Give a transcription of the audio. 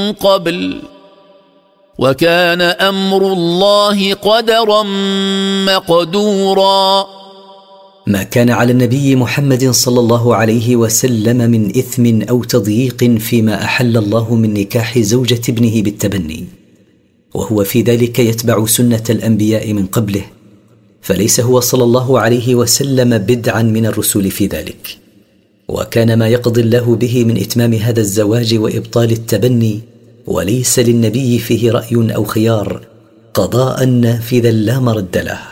قبل وكان أمر الله قدرا مقدورا. ما كان على النبي محمد صلى الله عليه وسلم من إثم أو تضييق فيما أحل الله من نكاح زوجة ابنه بالتبني، وهو في ذلك يتبع سنة الأنبياء من قبله، فليس هو صلى الله عليه وسلم بدعا من الرسل في ذلك. وكان ما يقضي الله به من إتمام هذا الزواج وإبطال التبني، وليس للنبي فيه رأي أو خيار، قضاء نافذا لا مرد له.